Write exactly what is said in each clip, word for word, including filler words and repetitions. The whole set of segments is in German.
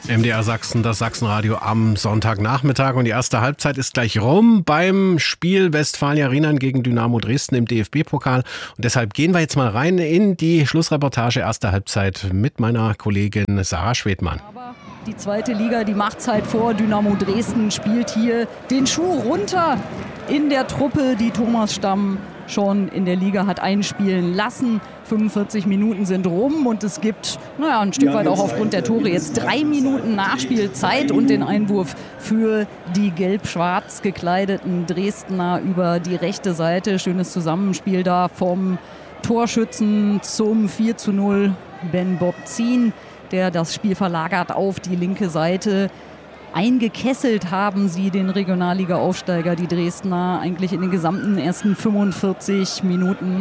M D R Sachsen, das Sachsenradio am Sonntagnachmittag, und die erste Halbzeit ist gleich rum beim Spiel Westfalia Rheinland gegen Dynamo Dresden im D F B-Pokal, und deshalb gehen wir jetzt mal rein in die Schlussreportage erste Halbzeit mit meiner Kollegin Sarah Schwedmann. Aber die zweite Liga, die macht's halt vor. Dynamo Dresden spielt hier den Schuh runter in der Truppe, die Thomas Stamm schon in der Liga hat einspielen lassen. fünfundvierzig Minuten sind rum und es gibt, naja, ein Stück weit auch aufgrund der Tore jetzt drei Minuten Nachspielzeit und den Einwurf für die gelb-schwarz gekleideten Dresdner über die rechte Seite. Schönes Zusammenspiel da vom Torschützen zum vier zu null Ben Bobzin, der das Spiel verlagert auf die linke Seite. Eingekesselt haben sie den Regionalliga-Aufsteiger, die Dresdner, eigentlich in den gesamten ersten fünfundvierzig Minuten.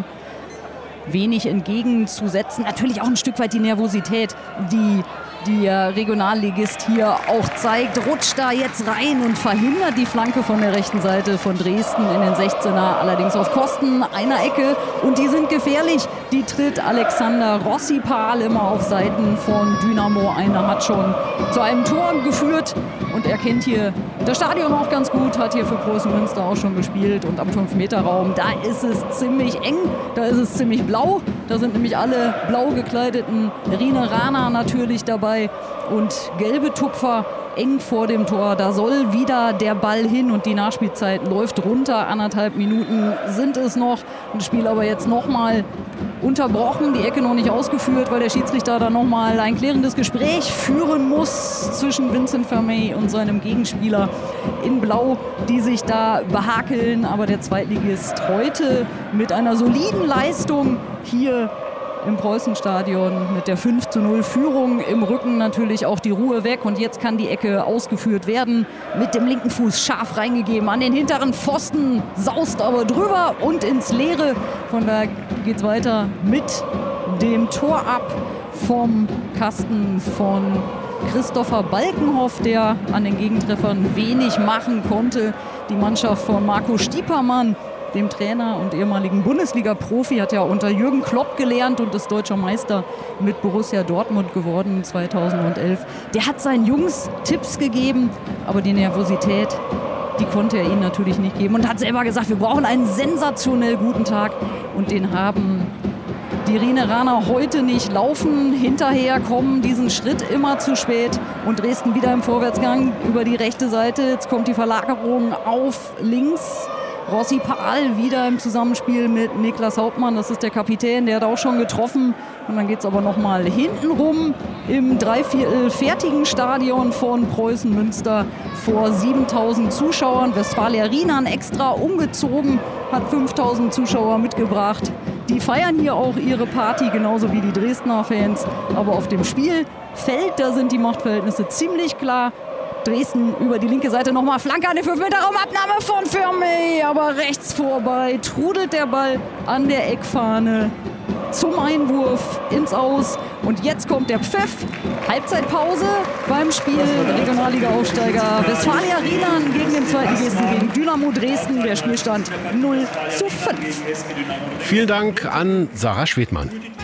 Wenig entgegenzusetzen. Natürlich auch ein Stück weit die Nervosität, die der Regionalligist hier auch zeigt. Rutscht da jetzt rein und verhindert die Flanke von der rechten Seite von Dresden in den sechzehner, allerdings auf Kosten einer Ecke. Und die sind gefährlich. Die tritt Alexander Rossipal immer auf Seiten von Dynamo. Einer hat schon zu einem Tor geführt und er kennt hier das Stadion auch ganz gut, hat hier für Preußen Münster auch schon gespielt. Und am fünf Meter Raum, da ist es ziemlich eng, da ist es ziemlich blau. Da sind nämlich alle blau gekleideten Rhineraner natürlich dabei und gelbe Tupfer eng vor dem Tor. Da soll wieder der Ball hin und die Nachspielzeit läuft runter. Anderthalb Minuten sind es noch. Und das Spiel aber jetzt nochmal unterbrochen, die Ecke noch nicht ausgeführt, weil der Schiedsrichter da nochmal ein klärendes Gespräch führen muss zwischen Vincent Vermey und seinem Gegenspieler in Blau, die sich da behakeln. Aber der Zweitligist heute mit einer soliden Leistung hier im Preußenstadion mit der fünf zu null Führung im Rücken natürlich auch die Ruhe weg. Und jetzt kann die Ecke ausgeführt werden. Mit dem linken Fuß scharf reingegeben an den hinteren Pfosten, saust aber drüber und ins Leere. Von da geht's weiter mit dem Tor ab vom Kasten von Christopher Balkenhoff, der an den Gegentreffern wenig machen konnte. Die Mannschaft von Marco Stiepermann, dem Trainer und ehemaligen Bundesliga-Profi, hat ja unter Jürgen Klopp gelernt und ist deutscher Meister mit Borussia Dortmund geworden zweitausendelf. Der hat seinen Jungs Tipps gegeben, aber die Nervosität, die konnte er ihnen natürlich nicht geben und hat selber gesagt, wir brauchen einen sensationell guten Tag, und den haben die Rhineraner heute nicht. Laufen hinterher, kommen diesen Schritt immer zu spät und Dresden wieder im Vorwärtsgang über die rechte Seite. Jetzt kommt die Verlagerung auf links. Rossipal wieder im Zusammenspiel mit Niklas Hauptmann, das ist der Kapitän, der hat auch schon getroffen. Und dann geht es aber nochmal hinten rum im dreiviertel fertigen Stadion von Preußen Münster vor siebentausend Zuschauern. Westfalia Rheinland extra umgezogen, hat fünftausend Zuschauer mitgebracht. Die feiern hier auch ihre Party, genauso wie die Dresdner Fans. Aber auf dem Spielfeld, da sind die Machtverhältnisse ziemlich klar. Dresden über die linke Seite nochmal Flanke an den fünf Meter Raum, Abnahme von Vermey, aber rechts vorbei trudelt der Ball an der Eckfahne zum Einwurf ins Aus. Und jetzt kommt der Pfiff. Halbzeitpause beim Spiel Regionalliga-Aufsteiger Westfalia Rheinland gegen den Zweitligisten, gegen Dynamo Dresden. Der Spielstand null zu fünf. Vielen Dank an Sarah Schwedmann.